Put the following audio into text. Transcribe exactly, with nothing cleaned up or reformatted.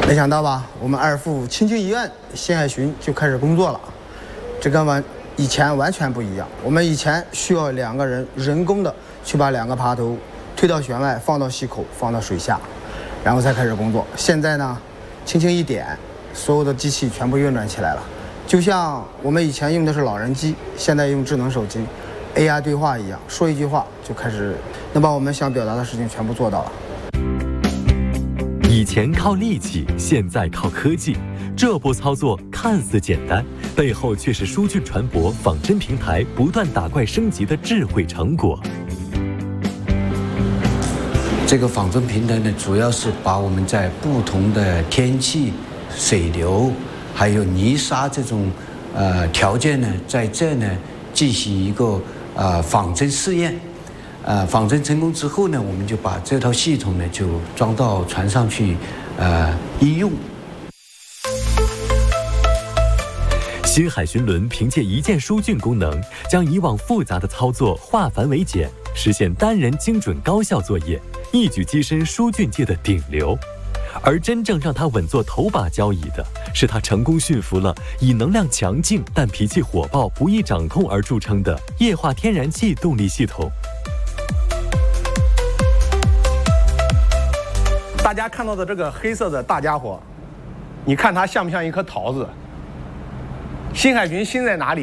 没想到吧，我们二附青青医院新海巡就开始工作了，这跟完以前完全不一样。我们以前需要两个人人工的去把两个爬头推到舷外，放到溪口，放到水下，然后才开始工作。现在呢，轻轻一点，所有的机器全部运转起来了，就像我们以前用的是老人机，现在用智能手机 A I 对话一样，说一句话就开始能把我们想表达的事情全部做到了。 以前靠力气，现在靠科技。这波操作看似简单，背后却是疏浚船舶仿真平台不断打怪升级的智慧成果。 这个仿真平台呢，主要是把我们在不同的天气、水流，还有泥沙这种呃条件呢，在这呢进行一个呃仿真试验。呃，仿真成功之后呢，我们就把这套系统呢就装到船上去，呃，应用。 新海巡轮凭借一键疏浚功能，将以往复杂的操作化繁为简，实现单人精准高效作业，一举跻身疏浚界的顶流。而真正让他稳坐头把交椅的，是他成功驯服了以能量强劲但脾气火爆、不易掌控而著称的液化天然气动力系统。 大家看到的这个黑色的大家伙，你看它像不像一颗桃子？新海巡新在哪里？